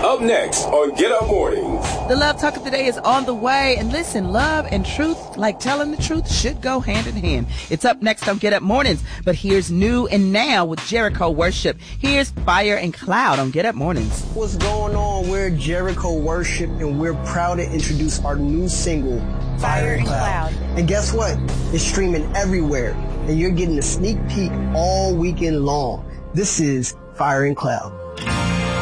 Up next on Get Up Mornings. The Love Talk of the Day is on the way. And listen, love and truth, like telling the truth, should go hand in hand. It's up next on Get Up Mornings. But here's New and Now with Jericho Worship. Here's Fire and Cloud on Get Up Mornings. What's going on? We're Jericho Worship, and we're proud to introduce our new single, Fire and Cloud. And guess what? It's streaming everywhere, and you're getting a sneak peek all weekend long. This is Fire and Cloud.